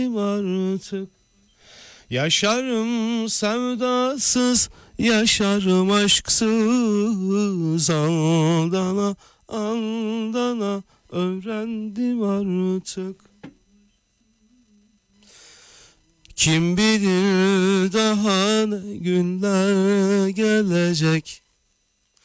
artık. Yaşarım sevdasız, yaşarım aşksız, aldana aldana öğrendim artık. Kim bilir daha ne günler gelecek,